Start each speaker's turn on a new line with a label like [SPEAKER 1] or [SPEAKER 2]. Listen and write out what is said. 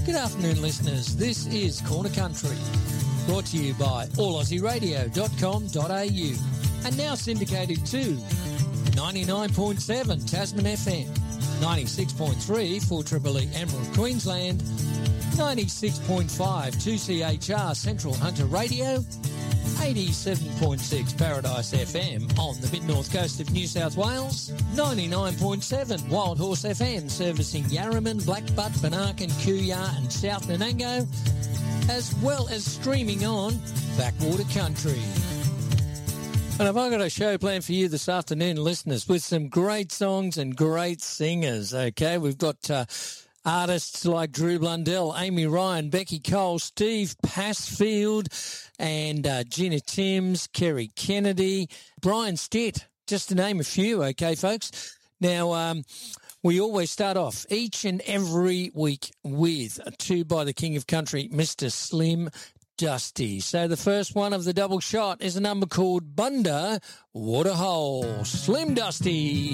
[SPEAKER 1] Good afternoon, listeners. This is Corner Country, brought to you by allaussieradio.com.au and now syndicated to 99.7 Tasman FM, 96.3 for Tripoli Emerald, Queensland, 96.5 2CHR Central Hunter Radio, 87.6 Paradise FM on the mid-north coast of New South Wales, 99.7 Wild Horse FM servicing Yarraman, Blackbutt, Banarkin, Kooyar and South Nanango, as well as streaming on Backwater Country. And I've got a show planned for you this afternoon, listeners, with some great songs and great singers, okay? We've got artists like Drew Blundell, Amy Ryan, Becky Cole, Steve Passfield, and Gina Timms, Kerry Kennedy, Brian Stitt, just to name a few, okay, folks? Now, we always start off each and every week with Two by the King of Country, Mr. Slim Dusty. So the first one of the double shot is a number called Bunda Waterhole. Slim Dusty.